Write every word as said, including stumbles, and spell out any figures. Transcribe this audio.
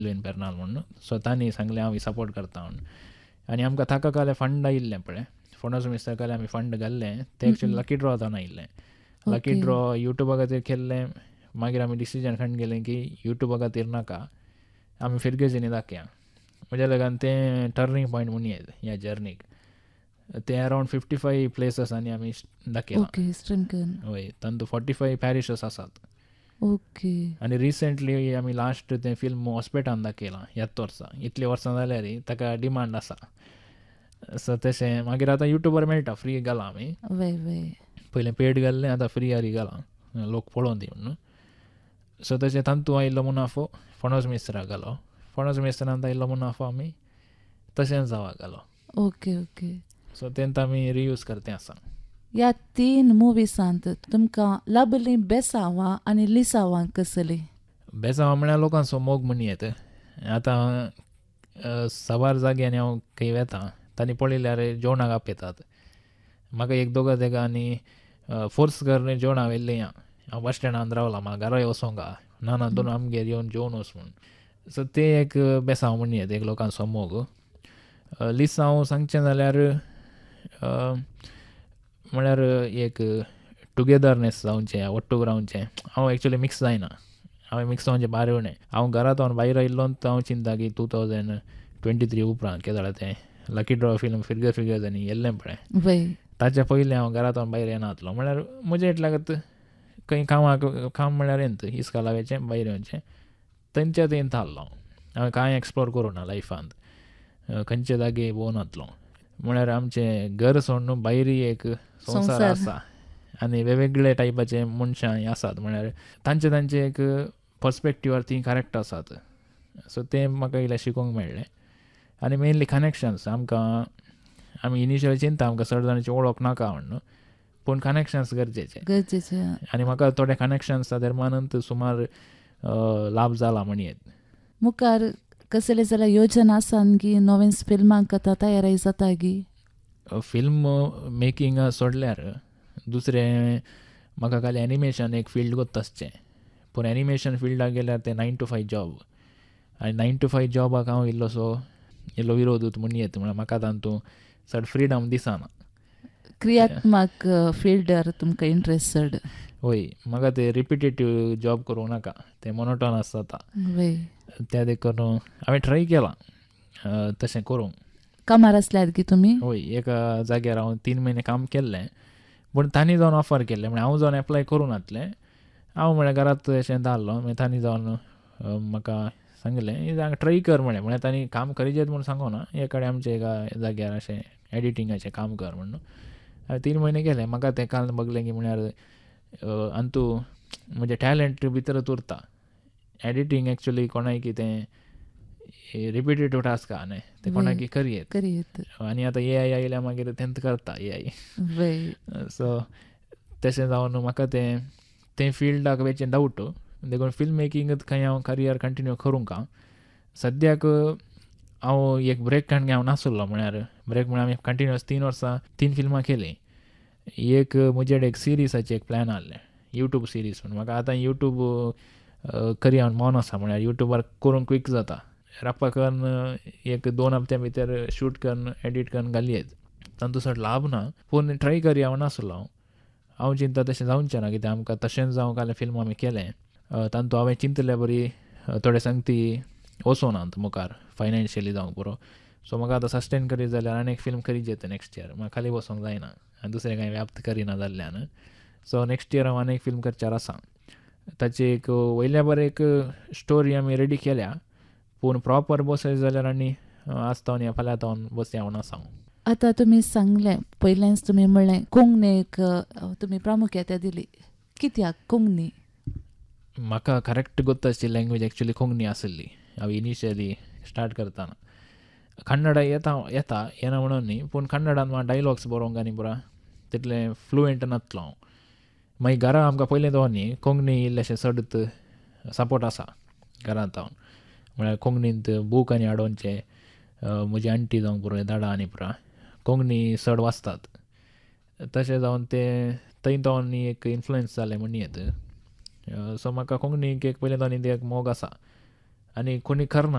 लुईन पेरनाल म्हणून सो तांणी सांगलें हांव सपोर्ट करता म्हणून. आनी आमकां ताका काले फंड आयिल्लें पळय फोंडोस मिनिस्टर काले आमी फंड घाल्लें तें एक्चुली लकी ड्रॉ जावन आयिल्लें. लकी ड्रॉ युट्यूबा खातीर केल्लें. मागीर आमी डिसिजन खंय गेलें की युट्यूबा खातीर नाका आमी फिरगेजीनी दाखया. म्हज्या लगान तें टर्नींग पॉयंट म्हणून येत ह्या जर्नीक. ते अरावंड फिफ्टी फाय प्लेसीसांनी आमी दाखयलां. वय तातूंत फोर्टी फाय पॅरिशस आसात. ओके. आनी रिसंटली आमी लास्ट तें फिल्म हॉस्पिटलान दाखयलां ह्याच वर्सा. इतलीं वर्सां जाल्यार ताका डिमांड आसा. सो तशें मागीर आतां युट्यूबार मेळटा फ्री घालां आमी. पयलें पेड घाल्लें आतां फ्री आरी घालां लोक पळोवन दी म्हणून. सो तशें तातूंत आयिल्लो मुनाफो फोंडोस मिनिस्टराक घालो. फोंडोस मिनिस्टरांत आयिल्लो मुनाफो आमी तशेंच जावा घालो. Okay okay. सो तेंत आमी रियूज करतें आसा. ह्या तीन मुवीसांत तुमकां लाबलीं बेसांवां आनी लिसांवां कसलीं? बेसांवां म्हळ्यार लोकांचो मोग म्हूण येत. आतां साबार जाग्यांनी हांव खंय वेतां तांणी पळयल्यार जेवणाक आपयतात. म्हाका एक दोगा देगांनी फोर्स करून जेवणाक व्हेल्लें या हांव बस स्टँडांत रावलां म्हाका घरा वचोंक हा ना ना दोन आमगेर येवन जेवन वच म्हूण. सो तें एक बेसांव म्हूण येत एक लोकांचो मोग. लिसांव सांगचें जाल्यार म्हळ्यार एक टुगेदरनेस जावचें ओट्टूक रावचें. हांव एक्चुली मिक्स जायना. हांवें मिक्स जावचें बार येवणें. हांव घरा तो भायर आयिल्लोच हांव चिंता की टू थावजंड ट्वेंटी थ्री उपरांत कितें जाल्यार तें लकी ड्रॉ फिल्म फिरगे फिरगेजांनी येल्लें पळय ताचे पयलीं हांव घरांतून भायर येनासलो. म्हळ्यार म्हजें लागत खंय कामाक काम म्हळ्यार येत हिसका लावाचें भायर येवचें थंयच्या थंय थारलो. हांवें कांय एक्सप्लोर करूं ना लायफांत. खंयचे जागे भोंवनासलो. म्हळ्यार आमचें घर सोडून न्हू भायरी एक संवसार आसा आनी वेगवेगळे टायपाचे मनशां आसात. म्हळ्यार तांचे तांचे एक पर्स्पेक्टिवार तीं करेक्ट आसात. सो तें म्हाका इल्लें शिकोवंक मेळ्ळें. आनी मेनली कनेक्शन्स आमकां आमी इनिशियली चिंता आमकां चड जाणांची वळख नाका म्हणून पूण कनेक्शन्स गरजेचे गरजेचे आनी म्हाका थोडे कनेक्शन्स धर्मानंत सुमार लाभ जाला म्हण येत. मुखार कसले जाल्यार योजना आसान की नवीन फिल्मांक आतां तयारी जाता गी? फिल्म मेकींग सोडल्यार दुसरें म्हाका खाली एनिमेशन एक फिल्ड कोत्ता आसचें. पूण एनिमेशन फिल्डाक गेल्यार तें नायन टू फायव जॉब आनी नायन टू फायव जॉबाक हांव इल्लोसो इल्लो विरोधूत म्हूण येत. म्हळ्यार म्हाका तातूंत चड फ्रिडम दिसना. क्रियात्मक फिल्डार तुमकां इंट्रस्ट चड? वय म्हाका ते रिपिटेटीव जॉब करूंक नाका. तें मोनोटोनस जाता. त्या देखून हांवें ट्राय केलां तशें करूंक. कामार आसल्यार की तुमी? वय एका जाग्यार हांव तीन म्हयने काम केल्लें पूण तांणी जावन ऑफर केल्लें म्हळ्यार हांव जावन एप्लाय करूं नासलें. हांव म्हळ्यार घरांत अशें धारलो मागीर तांणी जावन म्हाका सांगलें ट्राय कर म्हळें. म्हळ्यार तांणी काम करिचेत म्हूण सांगूं ना एक कडेन आमच्या एका जाग्यार अशें एडिटींगाचें काम कर म्हणून. हांवें तीन म्हयने केलें. म्हाका तें काल बगलें की म्हळ्यार अंतू म्हजें टॅलंट भितरच उरता. एडिटींग एक्चुली कोणाय कितें रिपिटेटीव टास्क आहा न्हय तें कोणाकी करयेत आनी आतां ए आय आयल्या मागीर तेंत करता ए आय. सो तशें जावन म्हाका तें तें फिल्डाक वेचें डावट देखून फिल्म मेकिंगूच खंय हांव करियर कंटिन्यू करूंक हा. सद्याक हांव एक ब्रेक काडून हांव नासलो. म्हळ्यार ब्रेक म्हळ्यार हांवें कंटिन्युअस तीन वर्सां तीन फिल्मां केलीं. एक म्हजे एक सिरीसाचें एक प्लॅन आहलें यूट्यूब सिरीज म्हणून. म्हाका आतां यूट्यूब करिया मन आसा. म्हळ्यार यूट्यूबार करूंक क्वीक जाता. रापा करून एक दोन हप्त्या भितर शूट करून एडीट करून घालयेत. तातूंत चड लाभ ना पूण ट्राय करया म्हूण नासलो हांव. हांव चिंता तशें जावचें ना कित्याक आमकां तशेंच जावं जाल्यार फिल्म आमी केलें. तातूंत हांवें चिंतलें बरी थोडे सांगती वचोनात मुखार फायनान्शियली जावं पुरो. सो म्हाका आतां सस्टेन करीत जाल्यार आनी एक फिल्म करीत येता नेक्स्ट इयर. म्हाका खाली बसोंक जायना आनी दुसरें कांय व्याप्त करिना जाल्ल्यान. सो नेक्स्ट इयर हांव आनी एक फिल्म करच्यार आसा. ताची एक वयल्या बरें एक स्टोरी आमी रेडी केल्या पूण प्रॉपर बसयत जाल्यार आनी आसता या फाल्यां तावन बसया म्हूण आसा. आतां तुमी सांगलें पयलेंच तुमी म्हणलें कोंकणीक तुमी प्रामुख्यता दिली. कित्याक कोंकणी? म्हाका करेक्ट गोत्ताची लँग्वेज एक्चुली कोंकणी आसली. हांव इनिशियली स्टार्ट करतना कन्नडा येता येता येना म्हणून न्ही पूण कन्नडान म्हाका डायलॉग्स बरोवंक आनी पुरा तितलें फ्लुएंट नासलो हांव. मागीर घरा आमकां पयलें तो न्ही कोंकणी इल्लेशें चड सपोर्ट आसा घरांत हांव. म्हळ्यार कोंकणींत बूक आनी हाडोवचे म्हजी आंटी जावं पुरो दाडा आनी पुरा कोंकणी चड वाचतात. तशें जावन तें थंय तो न्ही एक इन्फ्लुयन्स जालें म्हण येत. सो म्हाका कोंकणीक एक पयलें तो न्ही एक मोग आसा आनी कोणी करना